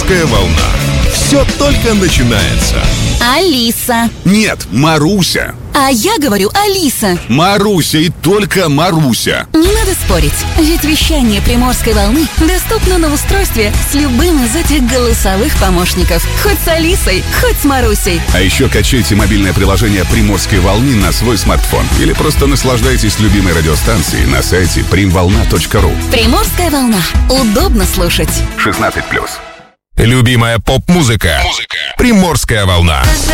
Приморская волна. Все только начинается. Алиса. Нет, Маруся. А я говорю Алиса. Маруся и только Маруся. Не надо спорить, ведь вещание Приморской волны доступно на устройстве с любым из этих голосовых помощников. Хоть с Алисой, хоть с Марусей. А еще качайте мобильное приложение Приморской волны на свой смартфон. Или просто наслаждайтесь любимой радиостанцией на сайте primvolna.ru. Приморская волна. Удобно слушать. 16+. Любимая поп-музыка. Приморская волна.